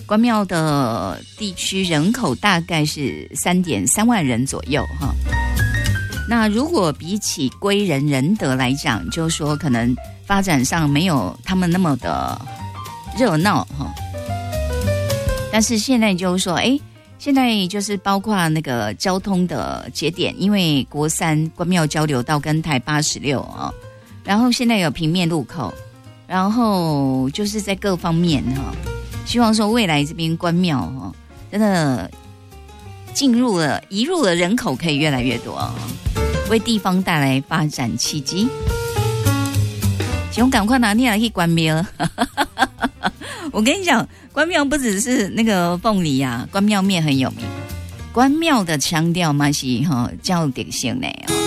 关庙的地区人口大概是3.3万人左右哈。那如果比起归仁仁德来讲，就是说可能发展上没有他们那么的热闹哈。但是现在就是说，现在就是包括那个交通的节点，因为国三关庙交流道跟台86啊，然后现在有平面路口，然后就是在各方面哈，希望说未来这边关庙哈，真的移入的人口可以越来越多啊，为地方带来发展契机。请赶快拿念来去关庙。我跟你讲，关庙不只是那个凤梨啊，关庙面很有名。关庙的腔调嘛是教德性的